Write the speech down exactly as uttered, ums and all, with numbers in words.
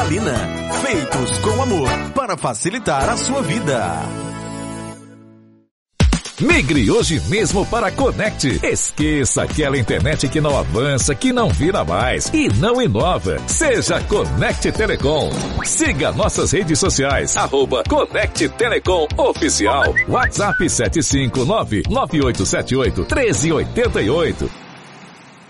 Salina. Feitos com amor para facilitar a sua vida. Migre hoje mesmo para a Conect. Esqueça aquela internet que não avança, que não vira mais e não inova. Seja Conect Telecom. Siga nossas redes sociais, arroba Conect Telecom Oficial. WhatsApp sete cinco nove nove oito sete oito um três oito oito.